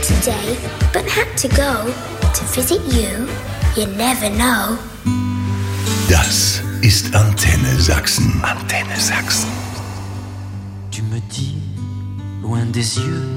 today, but had to go to visit you. You never know. Das ist Antenne Sachsen. Antenne Sachsen. Tu me dis, loin des yeux